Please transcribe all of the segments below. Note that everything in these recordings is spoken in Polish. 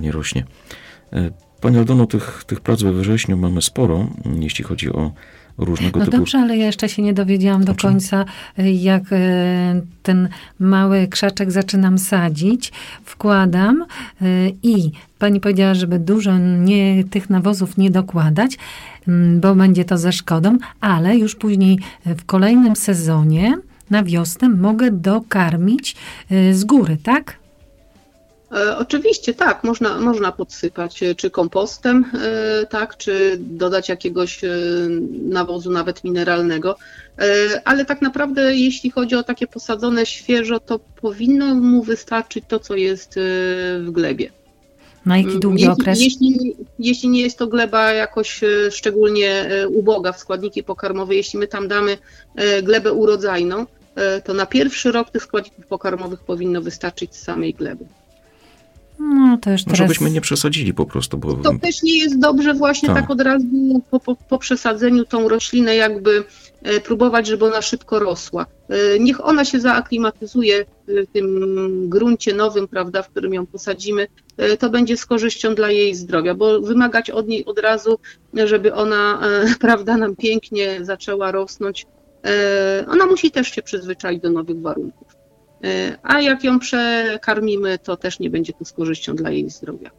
ładnie rośnie. Pani Aldono, tych prac we wrześniu mamy sporo, jeśli chodzi o różnego typu... No dobrze, ale ja jeszcze się nie dowiedziałam do końca, jak ten mały krzaczek zaczynam sadzić, wkładam i pani powiedziała, żeby dużo tych nawozów nie dokładać, bo będzie to ze szkodą, ale już później w kolejnym sezonie na wiosnę mogę dokarmić z góry, tak? Oczywiście tak, można podsypać czy kompostem, tak, czy dodać jakiegoś nawozu nawet mineralnego, ale tak naprawdę jeśli chodzi o takie posadzone świeżo, to powinno mu wystarczyć to, co jest w glebie. Na jaki długi okres? Jeśli nie jest to gleba jakoś szczególnie uboga w składniki pokarmowe, jeśli my tam damy glebę urodzajną, to na pierwszy rok tych składników pokarmowych powinno wystarczyć z samej gleby. No, to już teraz... Może byśmy nie przesadzili po prostu, bo... To też nie jest dobrze właśnie tak od razu po przesadzeniu tą roślinę jakby próbować, żeby ona szybko rosła. Niech ona się zaaklimatyzuje w tym gruncie nowym, prawda, w którym ją posadzimy, to będzie z korzyścią dla jej zdrowia, bo wymagać od niej od razu, żeby ona, prawda, nam pięknie zaczęła rosnąć, ona musi też się przyzwyczaić do nowych warunków. A jak ją przekarmimy, to też nie będzie to z korzyścią dla jej zdrowia.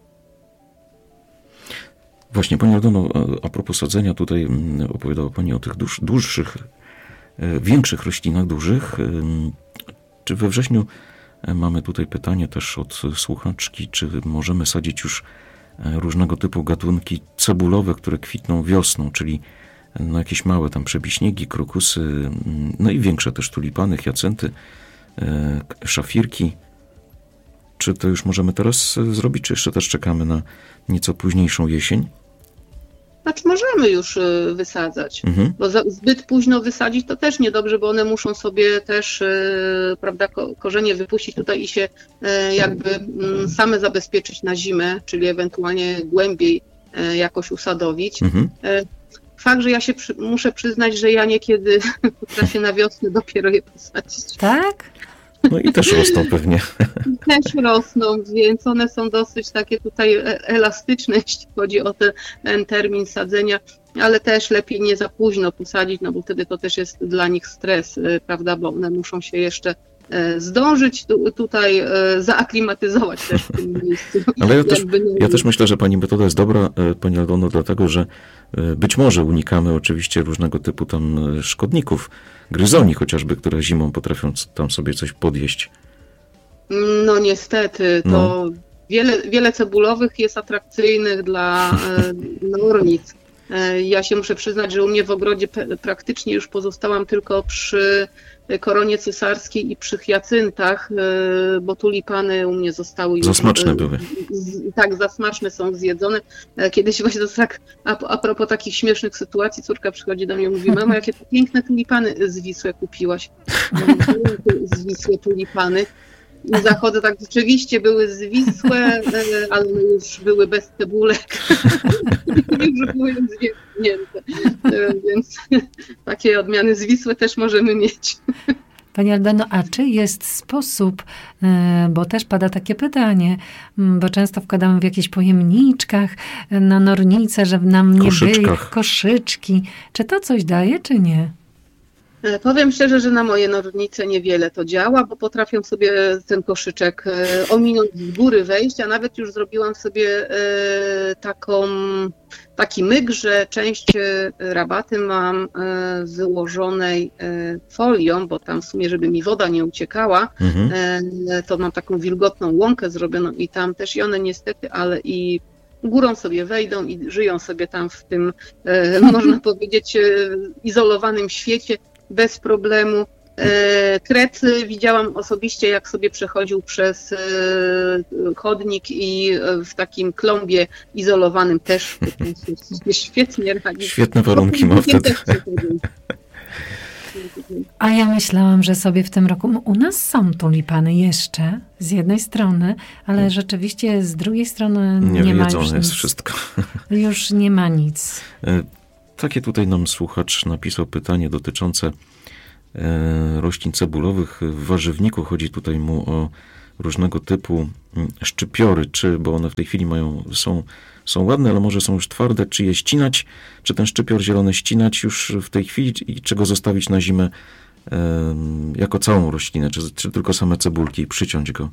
Właśnie, Pani Aldono, a propos sadzenia, tutaj opowiadała Pani o tych dłuższych, większych roślinach, dużych. Czy we wrześniu mamy tutaj pytanie też od słuchaczki, czy możemy sadzić już różnego typu gatunki cebulowe, które kwitną wiosną, czyli no jakieś małe tam przebiśniegi, krokusy, no i większe też tulipany, hiacynty, szafirki. Czy to już możemy teraz zrobić, czy jeszcze też czekamy na nieco późniejszą jesień? Znaczy możemy już wysadzać, bo zbyt późno wysadzić to też niedobrze, bo one muszą sobie też, prawda, korzenie wypuścić tutaj i się jakby same zabezpieczyć na zimę, czyli ewentualnie głębiej jakoś usadowić. Fakt, że ja się muszę przyznać, że ja niekiedy potrafię na wiosnę dopiero je posadzić. Tak? No i też rosną pewnie. Też rosną, więc one są dosyć takie tutaj elastyczne, jeśli chodzi o ten termin sadzenia, ale też lepiej nie za późno posadzić, no bo wtedy to też jest dla nich stres, prawda, bo one muszą się jeszcze zdążyć tutaj zaaklimatyzować też w tym miejscu. Ale ja też myślę, że Pani metoda jest dobra, Pani Aldono, dlatego, że być może unikamy oczywiście różnego typu tam szkodników, gryzoni chociażby, które zimą potrafią tam sobie coś podjeść. No niestety, to wiele cebulowych jest atrakcyjnych dla nornic. Ja się muszę przyznać, że u mnie w ogrodzie praktycznie już pozostałam tylko przy koronie cesarskiej i przy hiacyntach, bo tulipany u mnie zostały już... Za smaczne były. Tak, za smaczne są zjedzone. Kiedyś właśnie to tak, a propos takich śmiesznych sytuacji, córka przychodzi do mnie i mówi: mamo, jakie piękne tulipany zwisłe kupiłaś. Zwisłe tulipany. I zachodzę, tak rzeczywiście były zwisłe, ale już były bez cebulek. Już były zwięznięte. Więc takie odmiany zwisłe też możemy mieć. Pani Aldono, a czy jest sposób, bo też pada takie pytanie, bo często wkładamy w jakichś pojemniczkach na nornicę, żeby nam nie były koszyczki. Czy to coś daje, czy nie? Powiem szczerze, że na moje nornice niewiele to działa, bo potrafię sobie ten koszyczek ominąć z góry wejść, a nawet już zrobiłam sobie taki myk, że część rabaty mam wyłożonej folią, bo tam w sumie, żeby mi woda nie uciekała, to mam taką wilgotną łąkę zrobioną i tam też i one niestety, ale i górą sobie wejdą i żyją sobie tam w tym, można powiedzieć, izolowanym świecie bez problemu. Kret widziałam osobiście, jak sobie przechodził przez chodnik i w takim klombie izolowanym też świetnie radzi. Świetne warunki ma wtedy. A ja myślałam, że sobie w tym roku... U nas są tulipany jeszcze, z jednej strony, ale rzeczywiście z drugiej strony nie ma już nic. Jest wszystko. Już nie ma nic. Takie tutaj nam słuchacz napisał pytanie dotyczące roślin cebulowych. W warzywniku chodzi tutaj mu o różnego typu szczypiory, bo one w tej chwili są ładne, ale może są już twarde, czy je ścinać, czy ten szczypior zielony ścinać już w tej chwili i czy go zostawić na zimę jako całą roślinę, czy tylko same cebulki i przyciąć go?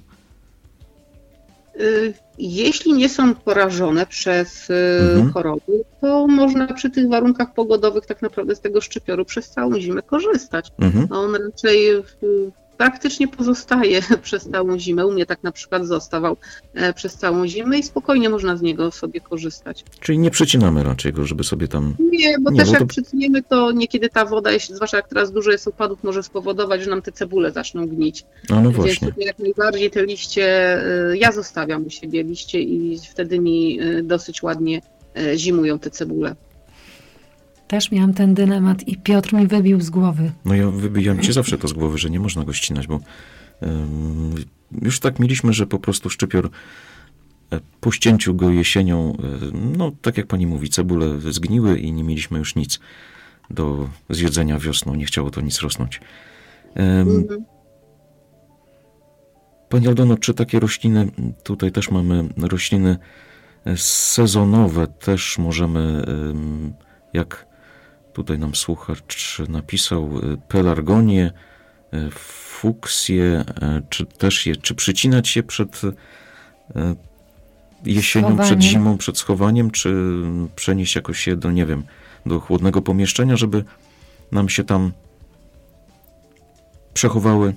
Jeśli nie są porażone przez choroby, to można przy tych warunkach pogodowych tak naprawdę z tego szczypioru przez całą zimę korzystać. On raczej praktycznie pozostaje przez całą zimę. U mnie tak na przykład zostawał przez całą zimę i spokojnie można z niego sobie korzystać. Czyli nie przycinamy raczej go, żeby sobie tam... Nie, bo jak przyciniemy, to niekiedy ta woda, zwłaszcza jak teraz dużo jest opadów, może spowodować, że nam te cebule zaczną gnić. No właśnie. Więc jak najbardziej te liście, ja zostawiam u siebie liście i wtedy mi dosyć ładnie zimują te cebule. Też miałam ten dylemat i Piotr mi wybił z głowy. No ja wybijam ci zawsze to z głowy, że nie można go ścinać, bo już tak mieliśmy, że po prostu szczypior po ścięciu go jesienią, no tak jak pani mówi, cebule zgniły i nie mieliśmy już nic do zjedzenia wiosną, nie chciało to nic rosnąć. Pani Aldono, czy takie rośliny, tutaj też mamy rośliny sezonowe, też możemy, jak tutaj nam słuchacz napisał, pelargonię, fuksję, czy przycinać je przed jesienią, schowaniem, przed zimą, przed schowaniem, czy przenieść jakoś je do chłodnego pomieszczenia, żeby nam się tam przechowały?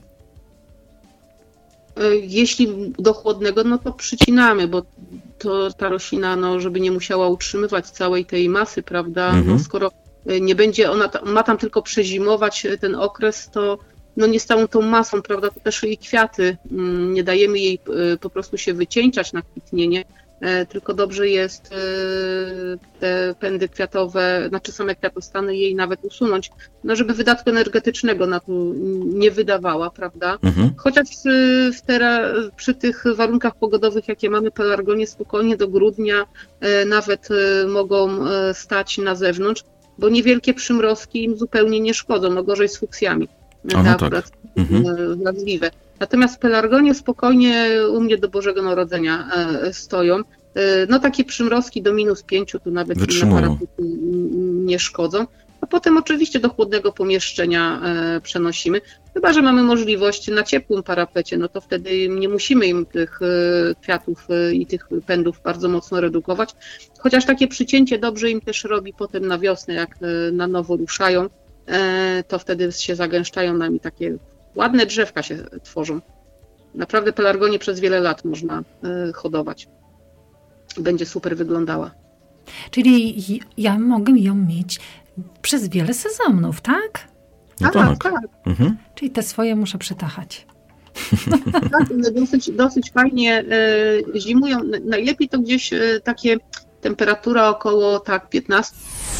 Jeśli do chłodnego, no to przycinamy, bo to ta roślina, żeby nie musiała utrzymywać całej tej masy, prawda? No, skoro nie będzie ona, ma tam tylko przezimować ten okres, to nie z całą tą masą, prawda? To też jej kwiaty, nie dajemy jej po prostu się wycieńczać na kwitnienie, tylko dobrze jest te pędy kwiatowe, znaczy same kwiatostany jej nawet usunąć, żeby wydatku energetycznego na to nie wydawała, prawda? Chociaż przy tych warunkach pogodowych, jakie mamy, pelargonie spokojnie do grudnia nawet mogą stać na zewnątrz, bo niewielkie przymrozki im zupełnie nie szkodzą, gorzej z fuksjami. Tak. Wrażliwe. Natomiast pelargonie spokojnie u mnie do Bożego Narodzenia stoją. Takie przymrozki do -5 tu nawet na parapety nie szkodzą. A potem oczywiście do chłodnego pomieszczenia przenosimy. Chyba że mamy możliwość na ciepłym parapecie, to wtedy nie musimy im tych kwiatów i tych pędów bardzo mocno redukować. Chociaż takie przycięcie dobrze im też robi potem na wiosnę, jak na nowo ruszają, to wtedy się zagęszczają nami, takie ładne drzewka się tworzą. Naprawdę pelargonię przez wiele lat można hodować. Będzie super wyglądała. Czyli ja mogę ją mieć przez wiele sezonów, tak? No tak. Czyli te swoje muszę przytachać. Tak, one dosyć fajnie zimują. Najlepiej to gdzieś takie temperatura około 15.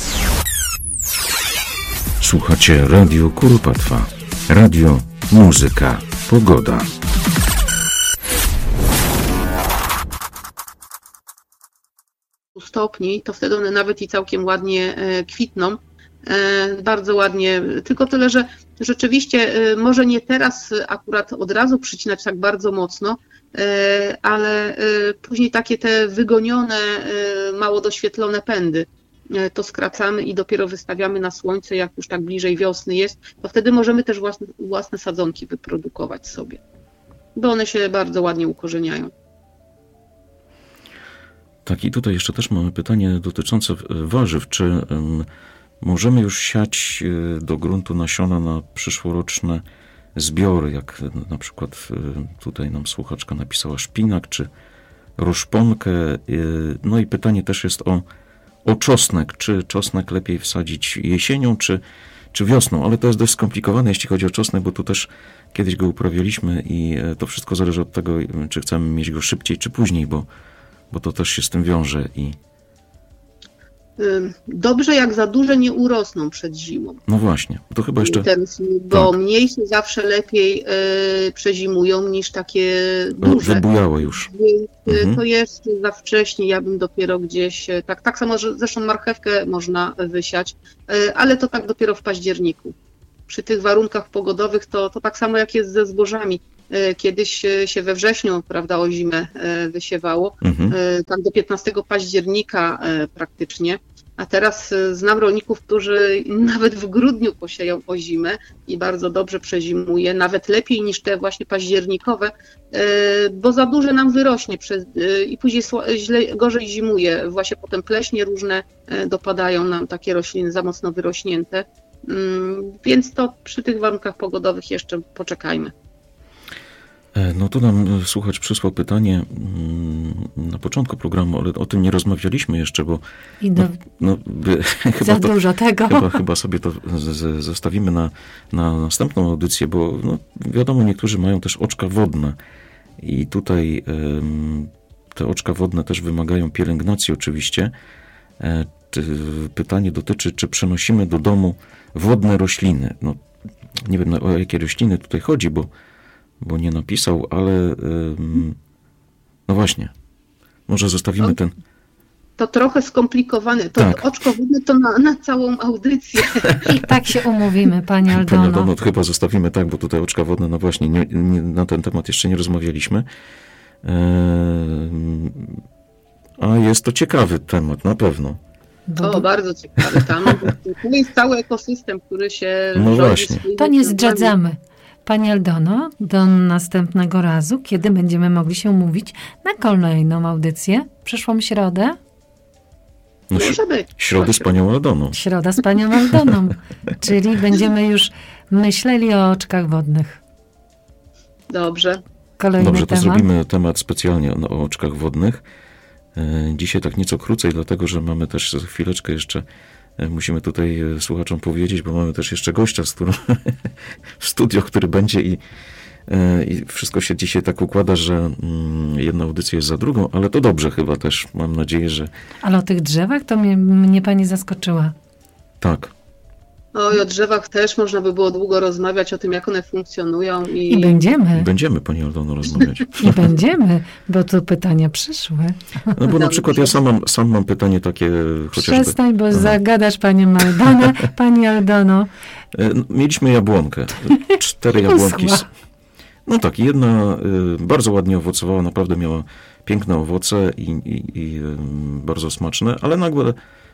Słuchacie Radio Kuropatwa. Radio, muzyka, pogoda. Stopni, to wtedy one nawet i całkiem ładnie kwitną. Bardzo ładnie, tylko tyle, że rzeczywiście może nie teraz akurat od razu przycinać tak bardzo mocno, ale później takie te wygonione, mało doświetlone pędy to skracamy i dopiero wystawiamy na słońce, jak już tak bliżej wiosny jest, to wtedy możemy też własne sadzonki wyprodukować sobie, bo one się bardzo ładnie ukorzeniają. Tak, i tutaj jeszcze też mamy pytanie dotyczące warzyw. Czy możemy już siać do gruntu nasiona na przyszłoroczne zbiory, jak na przykład tutaj nam słuchaczka napisała szpinak, czy roszponkę. No i pytanie też jest o czosnek. Czy czosnek lepiej wsadzić jesienią, czy wiosną? Ale to jest dość skomplikowane, jeśli chodzi o czosnek, bo tu też kiedyś go uprawialiśmy i to wszystko zależy od tego, czy chcemy mieć go szybciej, czy później, bo to też się z tym wiąże. Dobrze, jak za duże nie urosną przed zimą. No właśnie, to chyba jeszcze... Bo mniejsze zawsze lepiej przezimują niż takie duże. Wybujałe już. To jest za wcześnie, ja bym dopiero gdzieś... Tak samo, że zresztą marchewkę można wysiać, ale to tak dopiero w październiku. Przy tych warunkach pogodowych to tak samo jak jest ze zbożami. Kiedyś się we wrześniu, prawda, o zimę wysiewało, tak do 15 października praktycznie. A teraz znam rolników, którzy nawet w grudniu posieją o zimę i bardzo dobrze przezimuje, nawet lepiej niż te właśnie październikowe, bo za duże nam wyrośnie i później gorzej zimuje. Właśnie potem pleśnie różne dopadają nam, takie rośliny za mocno wyrośnięte, więc to przy tych warunkach pogodowych jeszcze poczekajmy. No tu nam słuchacz przysłał pytanie na początku programu, ale o tym nie rozmawialiśmy jeszcze, bo za dużo tego. Chyba sobie to zostawimy na następną audycję, bo wiadomo, niektórzy mają też oczka wodne i tutaj te oczka wodne też wymagają pielęgnacji oczywiście. Pytanie dotyczy, czy przenosimy do domu wodne rośliny. No, nie wiem, o jakie rośliny tutaj chodzi, bo nie napisał, ale no właśnie, może zostawimy ten... To trochę skomplikowane. To tak. Oczko wodne to na całą audycję. I tak się umówimy, Pani Aldono. Pani Aldono, chyba zostawimy tak, bo tutaj oczka wodne, no właśnie, na ten temat jeszcze nie rozmawialiśmy. A jest to ciekawy temat, na pewno. Bardzo ciekawy. Tam jest cały ekosystem, który się... No właśnie. To nie zdradzamy. Pani Aldono, do następnego razu, kiedy będziemy mogli się umówić na kolejną audycję? Przyszłą środę? No, środę z Panią Aldoną. Środa z Panią Aldoną. Czyli będziemy już myśleli o oczkach wodnych. Dobrze. Dobrze, to zrobimy temat specjalnie o oczkach wodnych. Dzisiaj tak nieco krócej, dlatego że mamy też za chwileczkę jeszcze, musimy tutaj słuchaczom powiedzieć, bo mamy też jeszcze gościa w studio, który będzie i wszystko się dzisiaj tak układa, że jedna audycja jest za drugą, ale to dobrze chyba też, mam nadzieję, że... Ale o tych drzewach to mnie Pani zaskoczyła. Tak. O drzewach też można by było długo rozmawiać o tym, jak one funkcjonują. I będziemy. Będziemy, Pani Aldono, rozmawiać. I będziemy, bo tu pytania przyszły. No bo na przykład ja sam mam pytanie takie chociażby... Przestań, bo zagadasz Panią Aldonę. Pani Aldono. Mieliśmy jabłonkę. 4 jabłonki. No tak, jedna bardzo ładnie owocowała, naprawdę miała piękne owoce i bardzo smaczne, ale nagle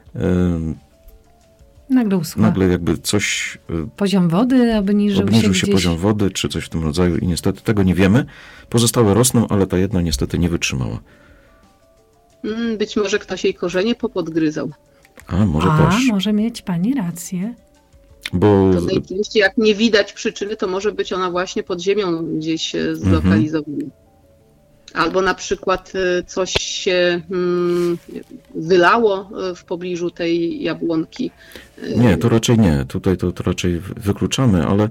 uschła. Nagle jakby coś... Poziom wody obniżył się poziom wody, czy coś w tym rodzaju i niestety tego nie wiemy. Pozostałe rosną, ale ta jedna niestety nie wytrzymała. Być może ktoś jej korzenie popodgryzał. Może też. Może mieć Pani rację. Bo... To najczęściej jak nie widać przyczyny, to może być ona właśnie pod ziemią gdzieś zlokalizowana. Albo na przykład coś się wylało w pobliżu tej jabłonki. Nie, to raczej nie. Tutaj to raczej wykluczamy, ale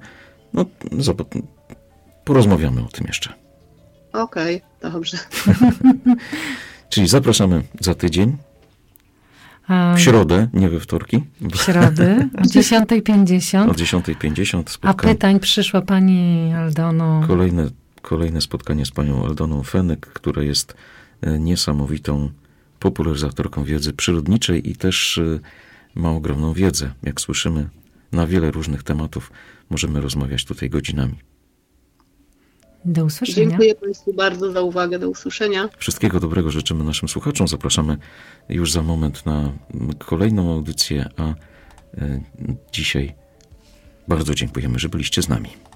porozmawiamy o tym jeszcze. Okej, dobrze. Czyli zapraszamy za tydzień. W środę, nie we wtorki. W środę o 10:50. O 10:50 spotkanie. A pytań przyszła Pani Aldono. Kolejne spotkanie z Panią Aldoną Fenyk, która jest niesamowitą popularyzatorką wiedzy przyrodniczej i też ma ogromną wiedzę. Jak słyszymy, na wiele różnych tematów możemy rozmawiać tutaj godzinami. Do usłyszenia. Dziękuję Państwu bardzo za uwagę. Do usłyszenia. Wszystkiego dobrego życzymy naszym słuchaczom. Zapraszamy już za moment na kolejną audycję, a dzisiaj bardzo dziękujemy, że byliście z nami.